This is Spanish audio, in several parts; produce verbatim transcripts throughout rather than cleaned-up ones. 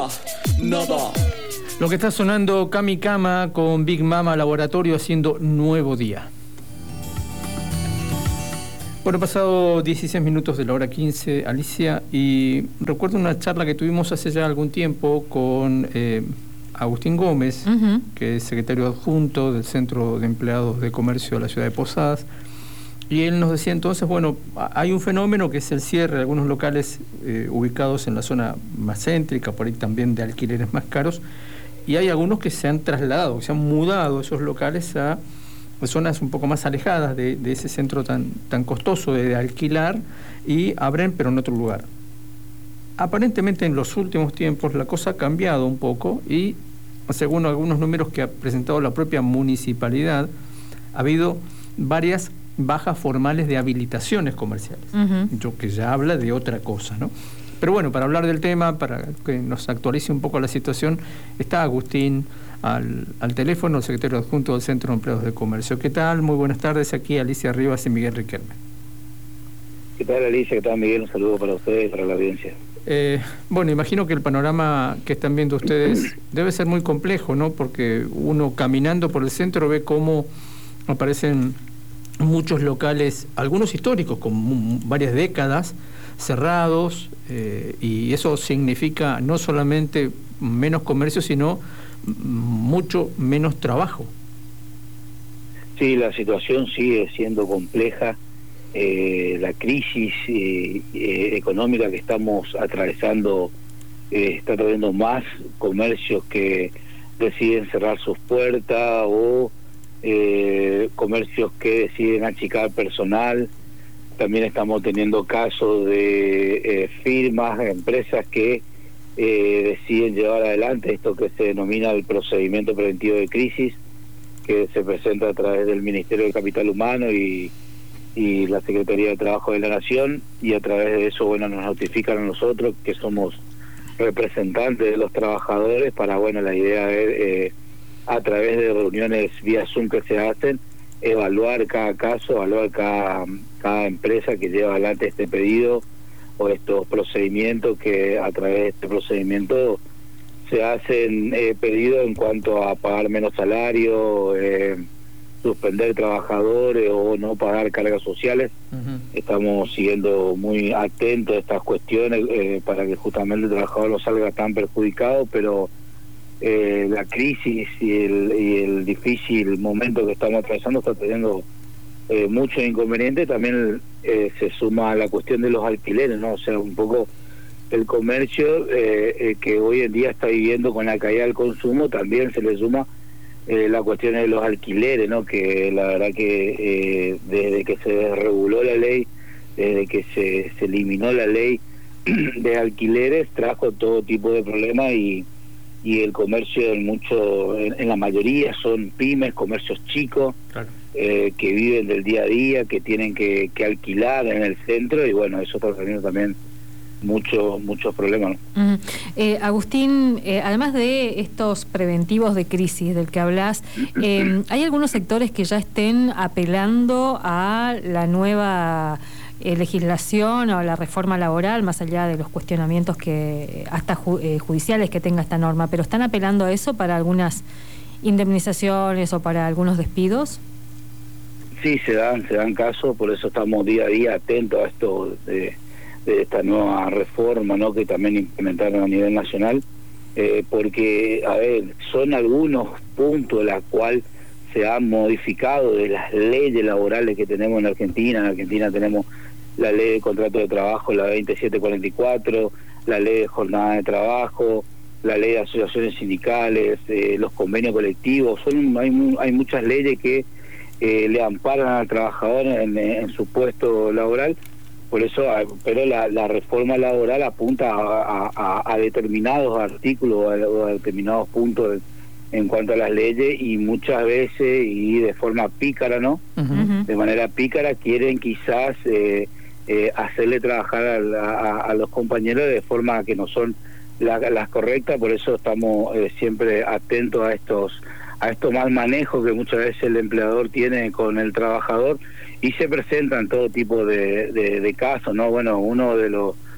nada, nada. Lo que está sonando Cami Cama con Big Mama Laboratorio haciendo Nuevo Día. Bueno, pasado dieciséis minutos de la hora quince, Alicia, y recuerdo una charla que tuvimos hace ya algún tiempo con eh, Agustín Gómez, uh-huh. que es secretario adjunto del Centro de Empleados de Comercio de la ciudad de Posadas, y él nos decía entonces, bueno, hay un fenómeno que es el cierre de algunos locales eh, ubicados en la zona más céntrica, por ahí también de alquileres más caros, y hay algunos que se han trasladado, que se han mudado esos locales a zonas un poco más alejadas de, de ese centro tan, tan costoso de, de alquilar, y abren pero en otro lugar. Aparentemente en los últimos tiempos la cosa ha cambiado un poco y, según algunos números que ha presentado la propia municipalidad, ha habido varias bajas formales de habilitaciones comerciales, uh-huh. yo que ya habla de otra cosa, ¿no? Pero bueno, para hablar del tema, para que nos actualice un poco la situación, está Agustín al, al teléfono, el secretario adjunto del Centro de Empleados de Comercio. ¿Qué tal? Muy buenas tardes, aquí Alicia Rivas y Miguel Riquelme. ¿Qué tal, Alicia? ¿Qué tal, Miguel? Un saludo para ustedes y para la audiencia. Eh, bueno, imagino que el panorama que están viendo ustedes debe ser muy complejo, ¿no? Porque uno caminando por el centro ve cómo aparecen muchos locales, algunos históricos, con varias décadas, cerrados, eh, y eso significa no solamente menos comercio, sino mucho menos trabajo. Sí, la situación sigue siendo compleja. Eh, la crisis eh, eh, económica que estamos atravesando eh, está trayendo más comercios que deciden cerrar sus puertas o eh, comercios que deciden achicar personal. También estamos teniendo casos de eh, firmas, empresas que eh, deciden llevar adelante esto que se denomina el procedimiento preventivo de crisis, que se presenta a través del Ministerio de Capital Humano y, y la Secretaría de Trabajo de la Nación, y a través de eso, bueno, nos notifican a nosotros que somos representantes de los trabajadores para, bueno, la idea es, eh, a través de reuniones vía Zoom que se hacen, evaluar cada caso, evaluar cada, cada empresa que lleva adelante este pedido o estos procedimientos, que a través de este procedimiento se hacen eh, pedidos en cuanto a pagar menos salario, eh, suspender trabajadores o no pagar cargas sociales. Uh-huh. Estamos siguiendo muy atentos a estas cuestiones eh, para que justamente el trabajador no salga tan perjudicado, pero Eh, la crisis y el, y el difícil momento que estamos atravesando está teniendo eh, muchos inconvenientes. También eh, se suma la cuestión de los alquileres, ¿no? O sea, un poco el comercio eh, eh, que hoy en día está viviendo con la caída del consumo, también se le suma eh, la cuestión de los alquileres, ¿no? Que la verdad que eh, desde que se desreguló la ley, desde que se, se eliminó la ley de alquileres, trajo todo tipo de problemas, y y el comercio en mucho, en, en la mayoría son pymes, comercios chicos, claro. eh, que viven del día a día, que tienen que, que alquilar en el centro, y bueno, eso está teniendo también muchos muchos problemas, ¿no? Uh-huh. eh, Agustín, eh, además de estos preventivos de crisis del que hablas, eh, ¿hay algunos sectores que ya estén apelando a la nueva Eh, legislación o la reforma laboral, más allá de los cuestionamientos que hasta ju eh, judiciales que tenga esta norma, pero están apelando a eso para algunas indemnizaciones o para algunos despidos? Sí, se dan, se dan casos, por eso estamos día a día atentos a esto de, de esta nueva reforma, ¿no?, que también implementaron a nivel nacional, eh, porque, a ver, son algunos puntos en los cuales se han modificado de las leyes laborales que tenemos en Argentina. En Argentina tenemos la ley de contrato de trabajo, la veintisiete cuarenta y cuatro, la ley de jornada de trabajo, la ley de asociaciones sindicales, eh, los convenios colectivos. Son hay, hay muchas leyes que eh, le amparan al trabajador en, en su puesto laboral. Por eso, pero la, la reforma laboral apunta a, a, a determinados artículos o a determinados puntos en cuanto a las leyes, y muchas veces, y de forma pícara, ¿no? Uh-huh. De manera pícara quieren quizás eh, eh, hacerle trabajar a, a, a los compañeros de forma que no son la, las correctas. Por eso estamos eh, siempre atentos a estos a estos mal manejos que muchas veces el empleador tiene con el trabajador, y se presentan todo tipo de, de, de casos, ¿no? Bueno, uno de los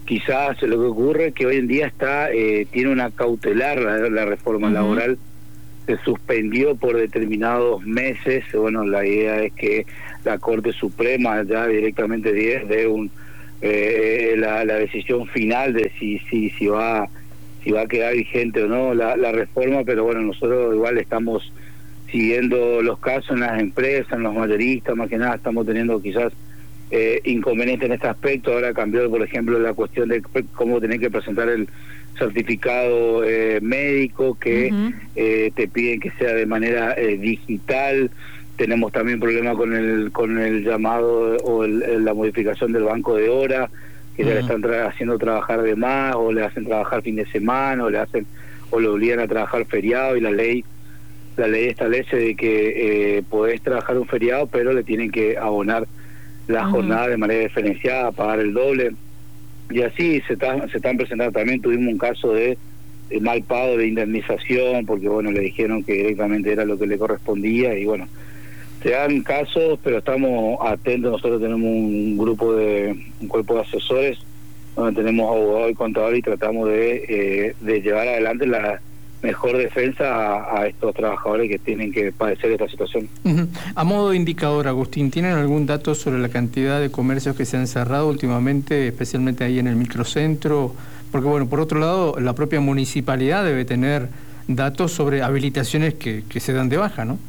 quizás lo que ocurre es que hoy en día está eh, tiene una cautelar la, la reforma uh-huh. laboral, se suspendió por determinados meses. Bueno, la idea es que la Corte Suprema ya directamente dé un eh, la, la decisión final de si si si va si va a quedar vigente o no la, la reforma, pero bueno, nosotros igual estamos siguiendo los casos en las empresas, en los mayoristas, más que nada estamos teniendo quizás eh, inconvenientes en este aspecto. Ahora cambió, por ejemplo, la cuestión de cómo tener que presentar el certificado eh, médico, que uh-huh. eh, te piden que sea de manera eh, digital. Tenemos también problemas con el con el llamado o el, el, la modificación del banco de hora, que uh-huh. ya le están tra- haciendo trabajar de más, o le hacen trabajar fin de semana, o le hacen o le obligan a trabajar feriado, y la ley la ley establece de que eh, podés trabajar un feriado, pero le tienen que abonar la uh-huh. jornada de manera diferenciada, pagar el doble. Y así se, está, se están presentando. También tuvimos un caso de, de mal pago de indemnización, porque bueno, le dijeron que directamente era lo que le correspondía, y bueno, se dan casos, pero estamos atentos. Nosotros tenemos un grupo de, un cuerpo de asesores, donde tenemos abogados y contadores, y tratamos de, eh, de llevar adelante la mejor defensa a, a estos trabajadores que tienen que padecer esta situación. Uh-huh. A modo de indicador, Agustín, ¿tienen algún dato sobre la cantidad de comercios que se han cerrado últimamente, especialmente ahí en el microcentro? Porque bueno, por otro lado, la propia municipalidad debe tener datos sobre habilitaciones que, que se dan de baja, ¿no?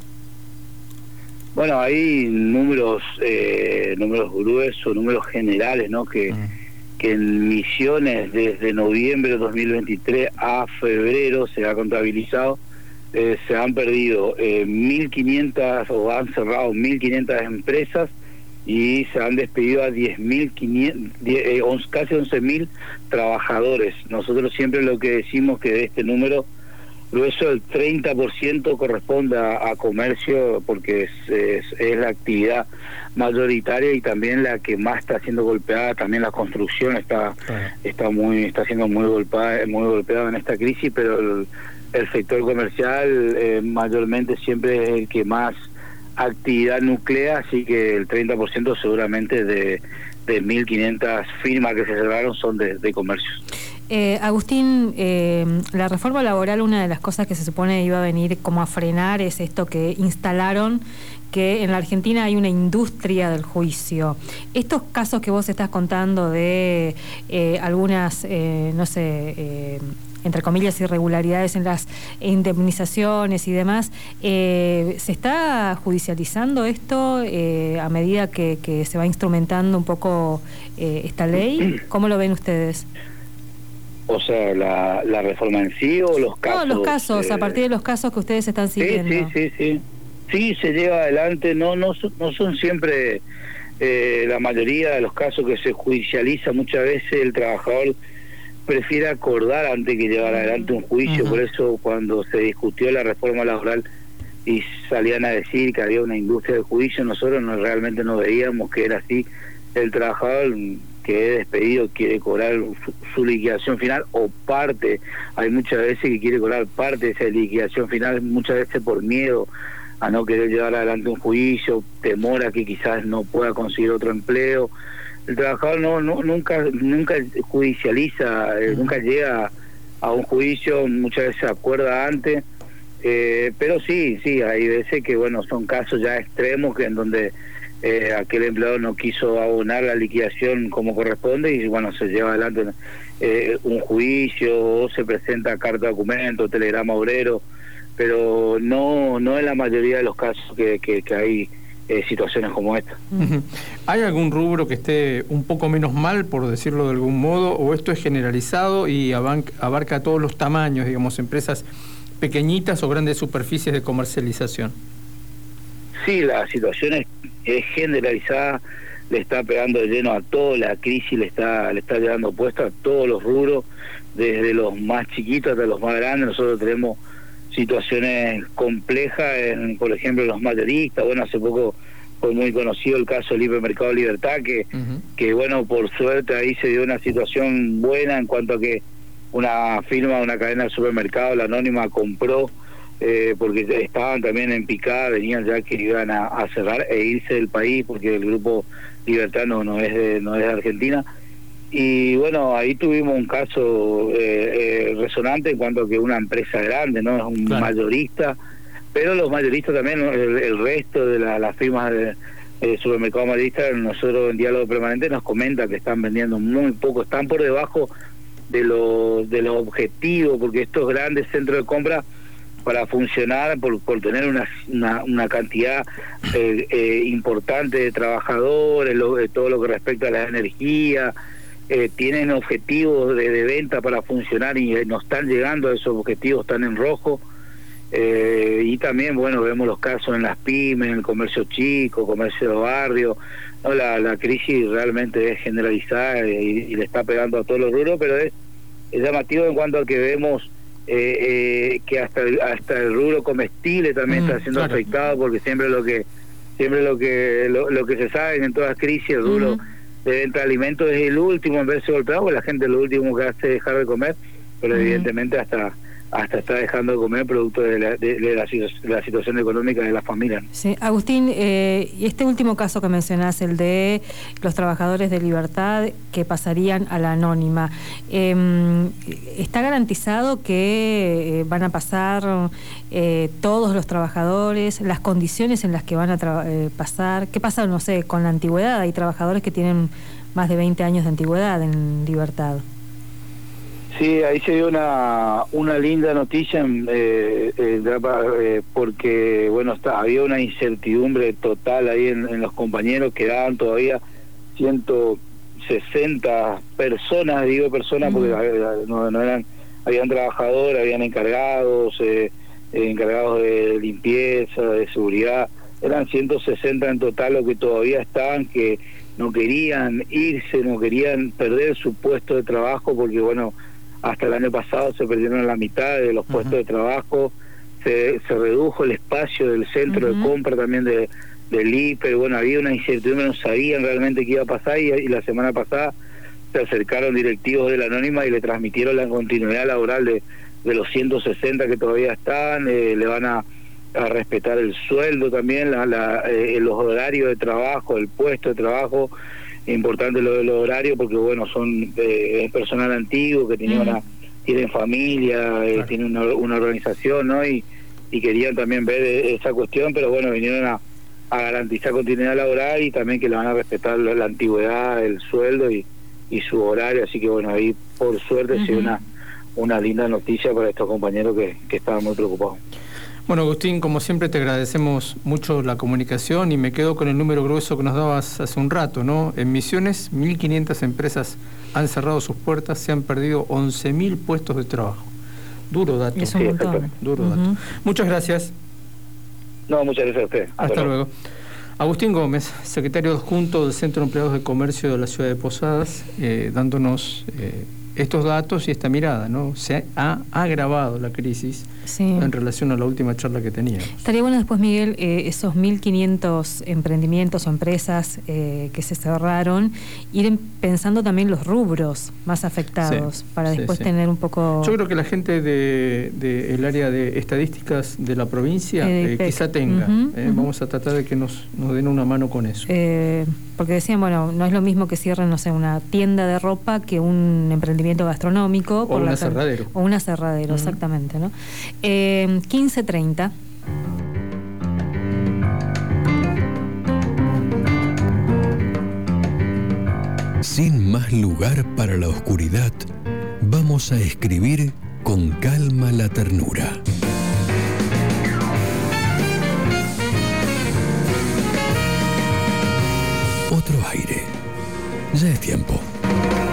Bueno, hay números eh, números gruesos, números generales, ¿no? Que uh-huh. que en Misiones desde noviembre de dos mil veintitrés a febrero se ha contabilizado, eh, se han perdido eh, mil quinientas o han cerrado mil quinientas empresas, y se han despedido a diez mil quinientos, eh, casi once mil trabajadores. Nosotros siempre lo que decimos que de este número grueso el treinta por ciento corresponde a, a comercio, porque es, es, es la actividad mayoritaria y también la que más está siendo golpeada. También la construcción está claro. está muy está siendo muy golpeada muy golpeada en esta crisis, pero el, el sector comercial eh, mayormente siempre es el que más actividad nuclea, así que el treinta por ciento seguramente de, de mil quinientas firmas que se cerraron son de, de comercios. Eh, Agustín, eh, la reforma laboral, una de las cosas que se supone iba a venir como a frenar es esto que instalaron, que en la Argentina hay una industria del juicio. Estos casos que vos estás contando de eh, algunas, eh, no sé, eh, entre comillas, irregularidades en las indemnizaciones y demás, eh, ¿se está judicializando esto eh, a medida que, que se va instrumentando un poco eh, esta ley? ¿Cómo lo ven ustedes? O sea, la, la reforma en sí o los casos. No, los casos, eh... a partir de los casos que ustedes están siguiendo. Sí, sí, sí, sí. Sí, se lleva adelante. No, no, no son siempre eh, la mayoría de los casos que se judicializa. Muchas veces el trabajador prefiere acordar antes que llevar adelante un juicio. Uh-huh. Por eso cuando se discutió la reforma laboral y salían a decir que había una industria de juicio, nosotros no, realmente no veíamos que era así. El trabajador que es despedido quiere cobrar su, su liquidación final o parte. Hay muchas veces que quiere cobrar parte de esa liquidación final, muchas veces por miedo a no querer llevar adelante un juicio, temor a que quizás no pueda conseguir otro empleo. El trabajador no, no nunca nunca judicializa, eh, nunca llega a un juicio, muchas veces se acuerda antes, eh, pero sí, sí, hay veces que bueno, son casos ya extremos que en donde Eh, aquel empleador no quiso abonar la liquidación como corresponde y bueno, se lleva adelante eh, un juicio, o se presenta carta de documento, telegrama obrero, pero no no en la mayoría de los casos que, que, que hay eh, situaciones como esta. Uh-huh. ¿Hay algún rubro que esté un poco menos mal, por decirlo de algún modo, o esto es generalizado y abarca todos los tamaños, digamos, empresas pequeñitas o grandes superficies de comercialización? Sí, la situación es, es generalizada, le está pegando de lleno a todo, la crisis le está le está llevando puesto a todos los rubros, desde los más chiquitos hasta los más grandes. Nosotros tenemos situaciones complejas, en, por ejemplo, los mayoristas. Bueno, hace poco fue muy conocido el caso del hipermercado Libertad, que, uh-huh. que bueno, por suerte ahí se dio una situación buena en cuanto a que una firma, una cadena de supermercados, la Anónima, compró, Eh, porque estaban también en picada, venían ya que iban a, a cerrar e irse del país, porque el grupo Libertad no, no es de, no es de Argentina, y bueno, ahí tuvimos un caso eh, eh, resonante en cuanto a que una empresa grande, ¿no? Es un claro. mayorista, pero los mayoristas también, ¿no? el, el resto de la, las firmas de eh, supermercados mayoristas, nosotros en diálogo permanente nos comentan que están vendiendo muy poco, están por debajo de los de los objetivos, porque estos grandes centros de compra, para funcionar, por, por tener una, una, una cantidad eh, eh, importante de trabajadores, lo, de todo lo que respecta a la energía, eh, tienen objetivos de, de venta para funcionar y eh, no están llegando a esos objetivos, están en rojo. Eh, y también, bueno, vemos los casos en las pymes, en el comercio chico, comercio de barrio, ¿no? La, la crisis realmente es generalizada y, y le está pegando a todos los rubros, pero es, es llamativo en cuanto a que vemos Eh, eh, que hasta el, hasta el rubro comestible también mm, está siendo claro. afectado, porque siempre lo que siempre lo que lo, lo que se sabe en todas crisis, el rubro mm. de venta de alimentos es el último en verse golpeado, porque la gente lo último que hace es dejar de comer, pero mm. evidentemente hasta hasta está dejando de comer producto de la, de, de la, de la situación económica de las familias. Sí, Agustín, eh, y este último caso que mencionás, el de los trabajadores de Libertad que pasarían a la anónima, eh, ¿está garantizado que eh, van a pasar eh, todos los trabajadores, las condiciones en las que van a eh, pasar? ¿Qué pasa, no sé, con la antigüedad? Hay trabajadores que tienen más de veinte años de antigüedad en Libertad. Sí, ahí se dio una una linda noticia eh, eh, eh, porque bueno está, había una incertidumbre total ahí en, en los compañeros, quedaban todavía ciento sesenta personas, digo personas porque uh-huh. no, no eran, habían trabajadores, habían encargados, eh, encargados de limpieza, de seguridad, eran ciento sesenta en total los que todavía estaban, que no querían irse, no querían perder su puesto de trabajo, porque bueno, hasta el año pasado se perdieron la mitad de los puestos uh-huh. de trabajo, se, se redujo el espacio del centro uh-huh. de compra también de, del I P E, bueno, había una incertidumbre, no sabían realmente qué iba a pasar, y, y la semana pasada se acercaron directivos de la anónima y le transmitieron la continuidad laboral de, de los ciento sesenta que todavía están, eh, le van a, a respetar el sueldo también, la, la, eh, los horarios de trabajo, el puesto de trabajo. Importante lo de los horarios, porque bueno, son eh, personal antiguo que tenía mm. una, tienen familia, eh, claro. tienen una, una organización, ¿no? Y, y querían también ver esa cuestión, pero bueno, vinieron a, a garantizar continuidad laboral y también que le van a respetar la, la antigüedad, el sueldo y, y su horario, así que bueno, ahí por suerte uh-huh. sí una, una linda noticia para estos compañeros que, que estaban muy preocupados. Bueno, Agustín, como siempre te agradecemos mucho la comunicación y me quedo con el número grueso que nos dabas hace un rato, ¿no? En Misiones, mil quinientas empresas han cerrado sus puertas, se han perdido once mil puestos de trabajo. Duro dato. Es un montón. Duro uh-huh. dato. Muchas gracias. No, muchas gracias a usted. Hasta, Hasta luego. luego. Agustín Gómez, secretario adjunto del Centro de Empleados de Comercio de la Ciudad de Posadas, eh, dándonos eh, estos datos y esta mirada, ¿no? Se ha agravado la crisis sí. en relación a la última charla que teníamos. Estaría bueno después, Miguel, eh, esos mil quinientos emprendimientos o empresas eh, que se cerraron, ir pensando también los rubros más afectados, sí, para después sí, sí. tener un poco... Yo creo que la gente del de, de área de estadísticas de la provincia eh, eh, quizá tenga. Uh-huh, eh, uh-huh. Vamos a tratar de que nos, nos den una mano con eso. Eh, porque decían, bueno, no es lo mismo que cierren, no sé, una tienda de ropa que un emprendimiento gastronómico. O un aserradero. O un aserradero, uh-huh. exactamente, ¿no? Eh, quince treinta. Sin más lugar para la oscuridad, vamos a escribir con calma la ternura. Otro aire. Ya es tiempo.